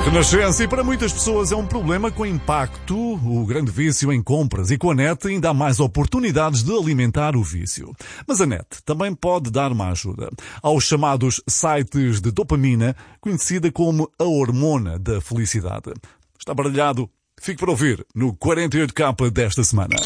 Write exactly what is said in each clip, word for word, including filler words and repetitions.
Renascença, e para muitas pessoas é um problema com impacto, o grande vício em compras, e com a net ainda há mais oportunidades de alimentar o vício. Mas a net também pode dar uma ajuda aos chamados sites de dopamina, conhecida como a hormona da felicidade. Está baralhado? Fique para ouvir no quarenta e oito K desta semana.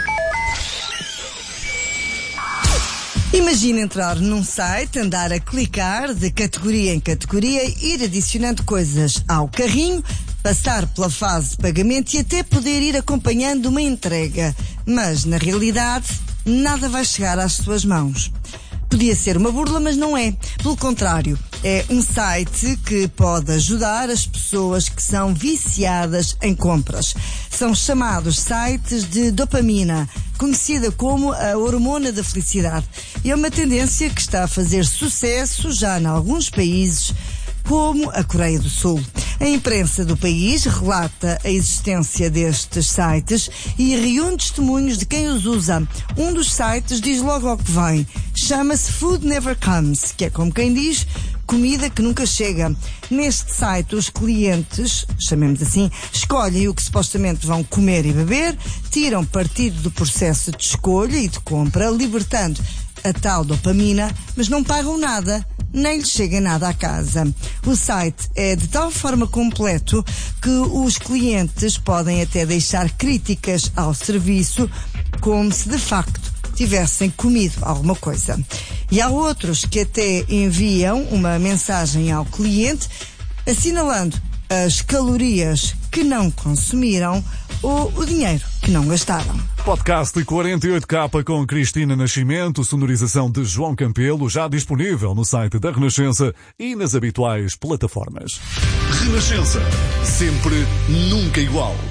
Imagina entrar num site, andar a clicar de categoria em categoria, ir adicionando coisas ao carrinho, passar pela fase de pagamento e até poder ir acompanhando uma entrega. Mas, na realidade, nada vai chegar às suas mãos. Podia ser uma burla, mas não é. Pelo contrário, é um site que pode ajudar as pessoas que são viciadas em compras. São chamados sites de dopamina, conhecida como a hormona da felicidade. E é uma tendência que está a fazer sucesso já em alguns países, como a Coreia do Sul. A imprensa do país relata a existência destes sites e reúne testemunhos de quem os usa. Um dos sites diz logo ao que vem. Chama-se Food Never Comes, que é como quem diz, comida que nunca chega. Neste site, os clientes, chamemos assim, escolhem o que supostamente vão comer e beber, tiram partido do processo de escolha e de compra, libertando a tal dopamina, mas não pagam nada, nem lhes chega nada à casa. O site é de tal forma completo que os clientes podem até deixar críticas ao serviço, como se de facto tivessem comido alguma coisa. E há outros que até enviam uma mensagem ao cliente assinalando as calorias que não consumiram ou o dinheiro que não gastaram. Podcast quarenta e oito K com Cristina Nascimento, sonorização de João Campelo, já disponível no site da Renascença e nas habituais plataformas. Renascença, sempre, nunca igual.